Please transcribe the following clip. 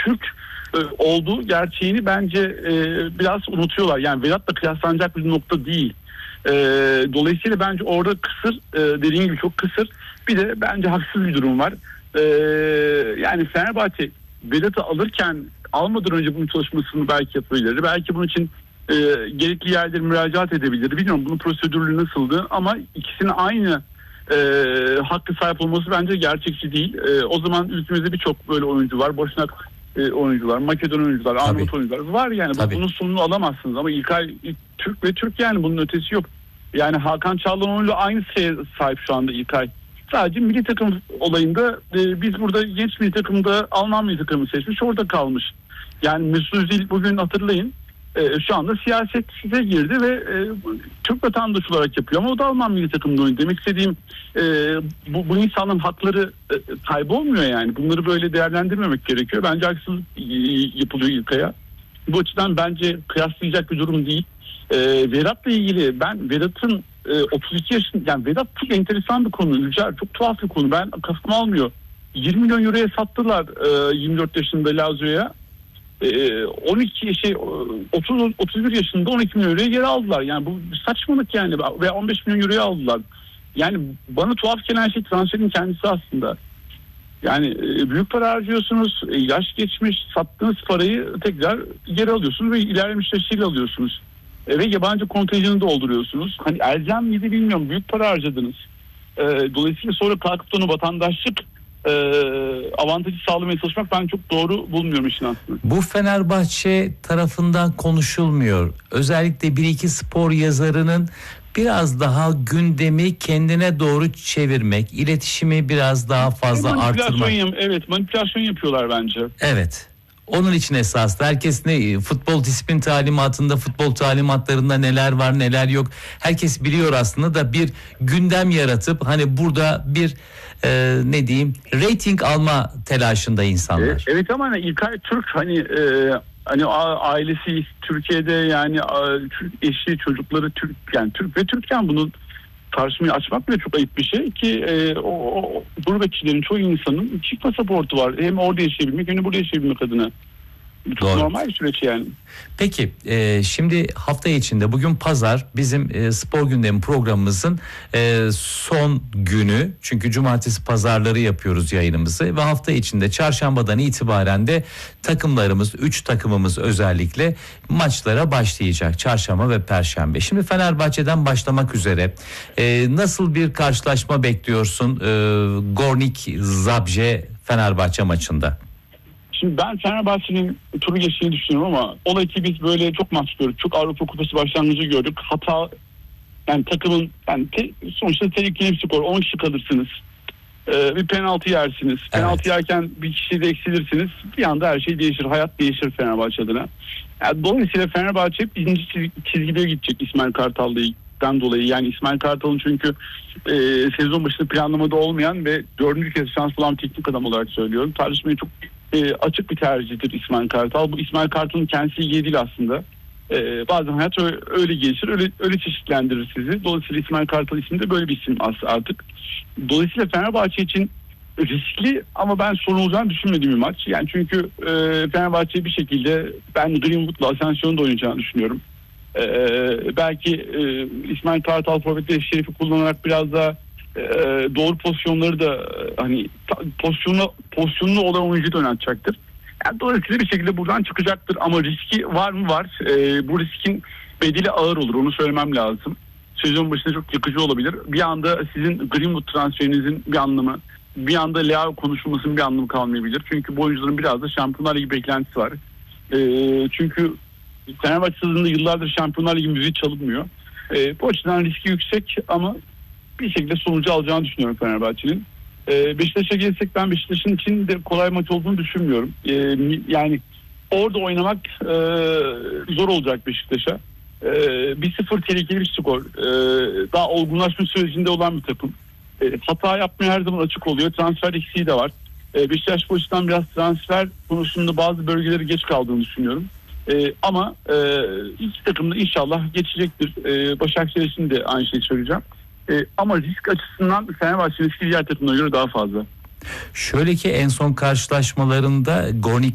Türk olduğu gerçeğini bence biraz unutuyorlar. Yani Vedat'la kıyaslanacak bir nokta değil. Dolayısıyla bence orada kısır, dediğim gibi çok kısır. Bir de bence haksız bir durum var. Yani Fenerbahçe Vedat'ı almadan önce bunun çalışmasını belki yapabilir. Belki bunun için gerekli yerlere müracaat edebilir. Bilmiyorum bunun prosedürü nasıldı ama ikisinin aynı hakkı sahip olması bence gerçekçi değil. O zaman ülkemizde birçok böyle oyuncu var. Boşnak oyuncular, Makedon oyuncular, Arnavut oyuncular var yani. Bunun sonunu alamazsınız ama İlkay Türk ve Türk yani bunun ötesi yok. Yani Hakan Çalhanoğlu'yla aynı şeye sahip şu anda İlkay. Sadece milli takım olayında biz burada genç milli takımda Alman milli takımı seçmiş, orada kalmış. Yani Mesut Özil bugün hatırlayın şu anda siyasete girdi ve Türk vatandaşı olarak yapıyor ama o da Alman milli takımında oynuyor. Demek istediğim bu insanların hakları kaybolmuyor yani. Bunları böyle değerlendirmemek gerekiyor. Bence haksızlık yapılıyor İlkay'a. Bu açıdan bence kıyaslayacak bir durum değil. Vedat'la ilgili ben Vedat'ın 32 yaşında, yani Vedat çok enteresan bir konu. Ülker çok tuhaf bir konu. Ben kafam almıyor. 20 milyon euroya sattılar 24 yaşında Lazio'ya. 31 yaşında 12 milyon euroya geri aldılar. Yani bu saçmalık yani. Ve 15 milyon euroya aldılar. Yani bana tuhaf gelen şey transferin kendisi aslında. Yani büyük para harcıyorsunuz, yaş geçmiş, sattığınız parayı tekrar geri alıyorsunuz ve ilerlemiş yaşıyla alıyorsunuz. Ve yabancı kontenjanı dolduruyorsunuz. Hani elzem miydi bilmiyorum, büyük para harcadınız. Dolayısıyla sonra kalkıp onu vatandaşlık avantajı sağlamaya çalışmak ben çok doğru bulmuyorum işin aslında. Bu Fenerbahçe tarafından konuşulmuyor. Özellikle bir iki spor yazarının biraz daha gündemi kendine doğru çevirmek, iletişimi biraz daha fazla artırmak. Evet, manipülasyon yapıyorlar bence. Evet. Onun için esaslı. Herkes futbol disiplin talimatında, futbol talimatlarında neler var neler yok. Herkes biliyor aslında da bir gündem yaratıp hani burada bir rating alma telaşında insanlar. Evet ama hani İlkay Türk hani ailesi Türkiye'de yani eşi çocukları Türk yani Türk ve Türk'ken bunun tartışmayı açmak bile çok ayıp bir şey ki o gurbetçilerin çoğu insanın çift pasaportu var. Hem orada yaşayabilmek hem de burada yaşayabilmek adına. Çok normal bir süreç yani. Peki şimdi hafta içinde bugün pazar bizim spor gündemi programımızın son günü. Çünkü cumartesi pazarları yapıyoruz yayınımızı ve hafta içinde çarşambadan itibaren de takımlarımız 3 takımımız özellikle maçlara başlayacak çarşamba ve perşembe. Şimdi Fenerbahçe'den başlamak üzere nasıl bir karşılaşma bekliyorsun Gornik Zabrze Fenerbahçe maçında? Şimdi ben Fenerbahçe'nin turu geçtiğini düşünüyorum ama ola ki biz böyle çok maç gördük. Çok Avrupa Kupası başlangıcı gördük. Hata yani takımın sonuçta tehlikeli bir skor. 10 kişi kalırsınız. Bir penaltı yersiniz. Evet. Penaltı yerken bir kişi de eksilirsiniz. Bir anda her şey değişir. Hayat değişir Fenerbahçe adına. Yani dolayısıyla Fenerbahçe birinci çizgide gidecek İsmail Kartal'dan dolayı. Yani İsmail Kartal'ın çünkü sezon başında planlamada olmayan ve 4. kez şans bulan teknik adam olarak söylüyorum. Tartışmayı çok açık bir tercihtir İsmail Kartal. Bu İsmail Kartal'ın kendisi ilgili değil aslında. Bazen hayat öyle gelişir, öyle çeşitlendirir sizi. Dolayısıyla İsmail Kartal ismi de böyle bir isim artık. Dolayısıyla Fenerbahçe için riskli ama ben sorun olacağını düşünmediğim bir maç. Yani çünkü Fenerbahçe bir şekilde ben Greenwood'la Asensio'nun da oynayacağını düşünüyorum. Belki İsmail Kartal forvet Şerif'i kullanarak biraz daha doğru pozisyonları da hani pozisyonlu olan oyuncuyu da oynatacaktır. Yani dolayısıyla bir şekilde buradan çıkacaktır ama riski var mı? Var. Bu riskin bedeli ağır olur. Onu söylemem lazım. Sezon başında çok yıkıcı olabilir. Bir anda sizin Greenwood transferinizin bir anlamı, bir anda Leao konuşulmasının bir anlamı kalmayabilir. Çünkü bu oyuncuların biraz da Şampiyonlar Ligi beklentisi var. Çünkü Fenerbahçe stadında yıllardır Şampiyonlar Ligi müziği çalınmıyor. Bu açıdan riski yüksek ama bir şekilde sonucu alacağını düşünüyorum Fenerbahçe'nin. Beşiktaş'a gelsek ben Beşiktaş'ın için de kolay maç olduğunu düşünmüyorum. Yani orada oynamak zor olacak Beşiktaş'a. 1-0 tehlikeli bir skor. Daha olgunlaşma sürecinde olan bir takım. Hata yapmaya her zaman açık oluyor. Transfer eksiği de var. Beşiktaş bu açıdan biraz transfer konusunda bazı bölgeleri geç kaldığını düşünüyorum. Ama iki takım da inşallah geçecektir. Başakşehir için de aynı şeyi söyleyeceğim. Ama risk açısından Fenerbahçe riski diğer takımlara göre daha fazla. Şöyle ki en son karşılaşmalarında Gornik